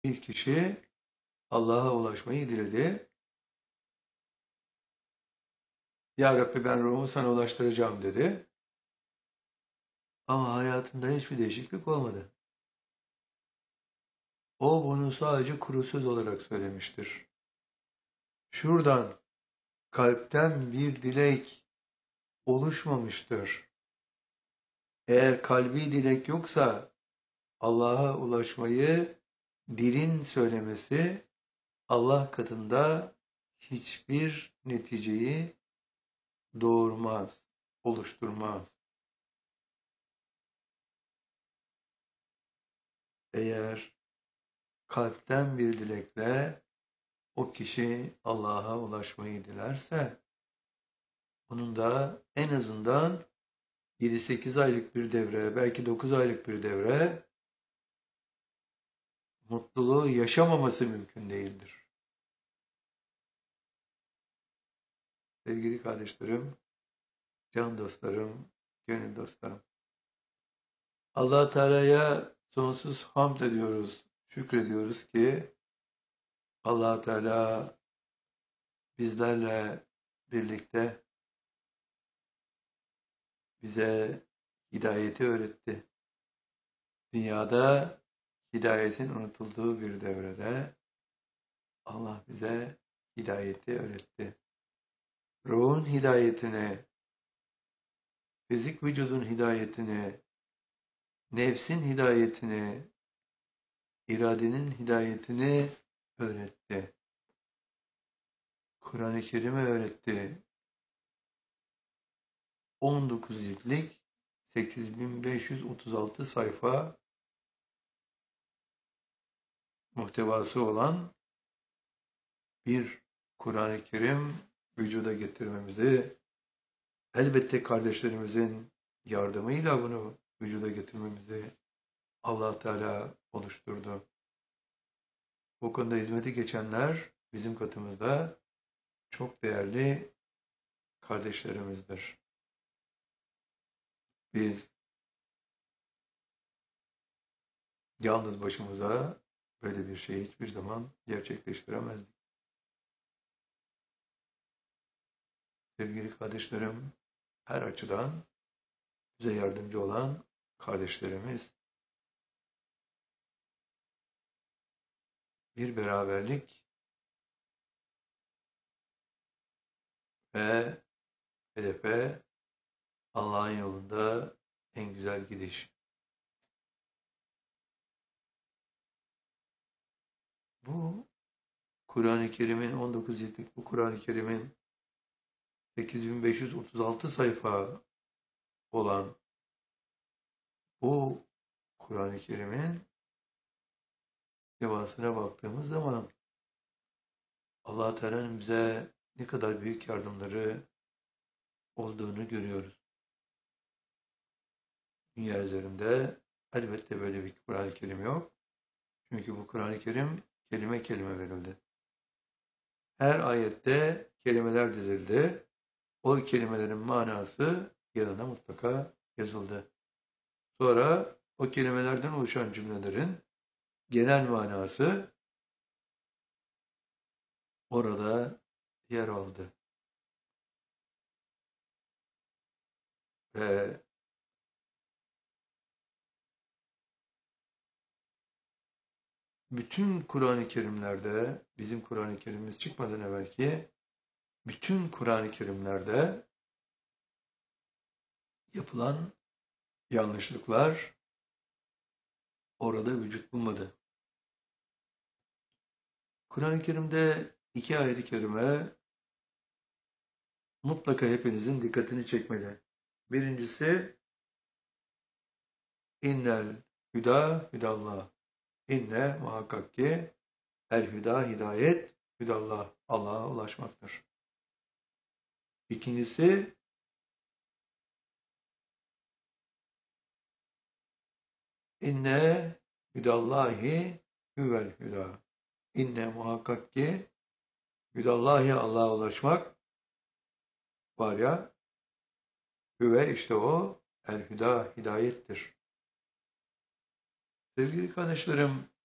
Bir kişi Allah'a ulaşmayı diledi. Ya Rabbi ben ruhumu sana ulaştıracağım dedi. Ama hayatında hiçbir değişiklik olmadı. O bunu sadece kuru söz olarak söylemiştir. Şuradan kalpten bir dilek oluşmamıştır. Eğer kalbi dilek yoksa Allah'a ulaşmayı dilin söylemesi Allah katında hiçbir neticeyi doğurmaz, oluşturmaz. Eğer kalpten bir dilekle o kişi Allah'a ulaşmayı dilerse, onun da en azından 7-8 aylık bir devre, belki 9 aylık bir devre mutluluğu yaşamaması mümkün değildir. Sevgili kardeşlerim, can dostlarım, gönül dostlarım. Allah Teala'ya sonsuz hamd ediyoruz, şükrediyoruz ki Allah Teala bizlerle birlikte bize hidayeti öğretti. Dünyada hidayetin unutulduğu bir devrede Allah bize hidayeti öğretti. Ruhun hidayetini, fizik vücudun hidayetini, nefsin hidayetini, iradenin hidayetini öğretti. Kur'an-ı Kerim'i öğretti. 19 ciltlik 8536 sayfa muhtevası olan bir Kur'an-ı Kerim vücuda getirmemizi, elbette kardeşlerimizin yardımıyla bunu vücuda getirmemizi Allah Teala oluşturdu. Bu konuda hizmeti geçenler bizim katımızda çok değerli kardeşlerimizdir. Biz yalnız başımıza böyle bir şeyi hiçbir zaman gerçekleştiremezdik. Sevgili kardeşlerim, her açıdan bize yardımcı olan kardeşlerimiz, bir beraberlik ve hedefe Allah'ın yolunda en güzel gidiş. Bu Kur'an-ı Kerim'in 19 ciltlik bu Kur'an-ı Kerim'in 8536 sayfa olan bu Kur'an-ı Kerim'in devasına baktığımız zaman Allah Teala'nın bize ne kadar büyük yardımları olduğunu görüyoruz. Dünya üzerinde elbette böyle bir Kur'an-ı Kerim yok. Çünkü bu Kur'an-ı Kerim kelime kelime verildi. Her ayette kelimeler dizildi. O kelimelerin manası yanına mutlaka yazıldı. Sonra o kelimelerden oluşan cümlelerin genel manası orada yer aldı. Ve bütün Kur'an-ı Kerimlerde, bizim Kur'an-ı Kerim'imiz çıkmadan evvelki bütün Kur'an-ı Kerimlerde yapılan yanlışlıklar orada vücut bulmadı. Kur'an-ı Kerim'de 2 ayet-i kerime mutlaka hepinizin dikkatini çekmeli. Birincisi innel hüda hüdallah. İnne muhakkak ki el hüda hidayet hüdallah. Allah'a ulaşmaktır. İkincisi inne hüdallahi hüvel hüda. İnne muhakkak ki hüdallahi Allah'a ulaşmak var ya, hüve işte o el hüda hidayettir. Sevgili kardeşlerim,